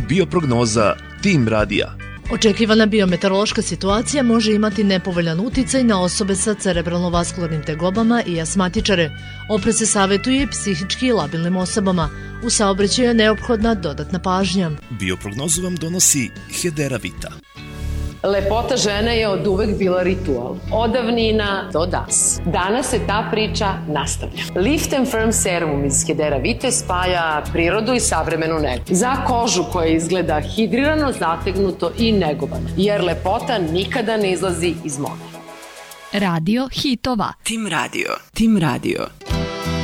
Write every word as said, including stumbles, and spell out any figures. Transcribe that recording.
Bioprognoza Tim radija. Očekivana biometeorološka situacija može imati nepovoljan uticaj na osobe sa cerebralno-vaskularnim tegobama i asmatičare. Opre se savjetuje psihički labilnim osobama. U saobraćaju je neophodna dodatna pažnja. Bioprognozu vam donosi Hedera Vita. Lepota žene je od uvek bila ritual. Od davnina do danas. Danas se ta priča nastavlja. Lift and Firm serum iz Hedera Vite spaja prirodu i savremenu negu. Za kožu koja izgleda hidrirano, zategnuto i negovano. Jer lepota nikada ne izlazi iz mode. Radio hitova. Tim radio. Tim radio.